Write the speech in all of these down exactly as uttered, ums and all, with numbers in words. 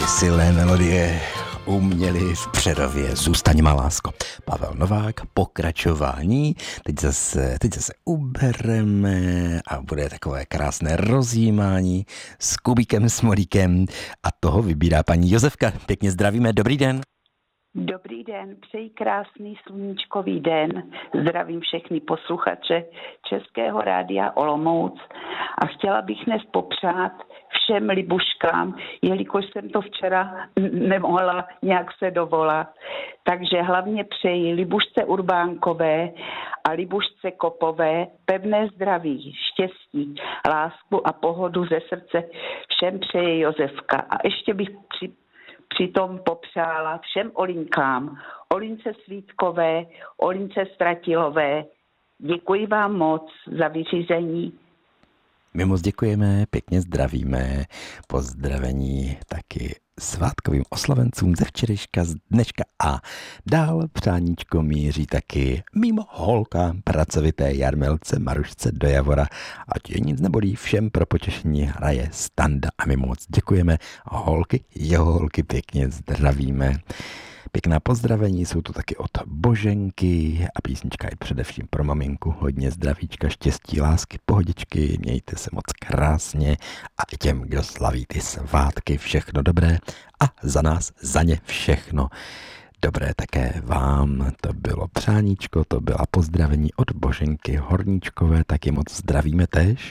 silné melodie uměli v Přerově. Zůstaň má lásko. Pavel Novák, pokračování. Teď zase, teď zase ubereme a bude takové krásné rozjímání s Kubíkem Smolíkem a toho vybírá paní Josefka. Pěkně zdravíme, dobrý den. Dobrý den, přeji krásný sluníčkový den. Zdravím všechny posluchače Českého rádia Olomouc a chtěla bych dnes popřát všem libuškám, jelikož jsem to včera nemohla nějak se dovolat. Takže hlavně přeji Libušce Urbánkové a Libušce Kopové pevné zdraví, štěstí, lásku a pohodu ze srdce. Všem přeje Josefka. A ještě bych při Přitom popřála všem Olinkám, Olince Svítkové, Olince Stratilové. Děkuji vám moc za vyřízení. My moc děkujeme, pěkně zdravíme, pozdravení taky svátkovým oslavencům ze včerejška, z dneška a dál přáníčko míří taky mým holkám, pracovité Jarmelce, Marušce do Javora. Ať je nic nebolí, všem pro potěšení hraje Standa a my moc děkujeme. Holky, jeho holky pěkně zdravíme. Pěkná pozdravení jsou tu taky od Boženky a písnička je především pro maminku. Hodně zdravíčka, štěstí, lásky, pohodičky, mějte se moc krásně a i těm, kdo slaví ty svátky, všechno dobré a za nás, za ně všechno dobré také vám. To bylo přáníčko, to byla pozdravení od Boženky Horníčkové, taky moc zdravíme též.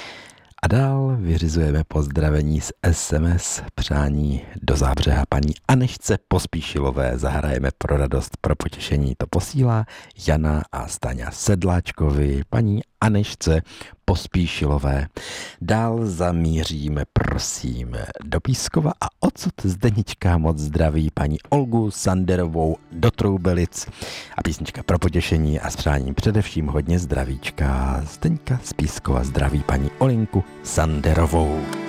A dál vyřizujeme pozdravení z es em es přání do Zábřeha paní Anešce Pospíšilové. Zahrajeme pro radost, pro potěšení. To posílá Jana a Staňa Sedláčkovi, paní Anešce Pospíšilové. Dál zamíříme, prosím, do Pískova a odsud Zdenička moc zdraví paní Olgu Sanderovou do Troubelic. A písnička pro potěšení a s přáním především hodně zdravíčka. Zdeňka z Pískova zdraví paní Olinku Sanderovou.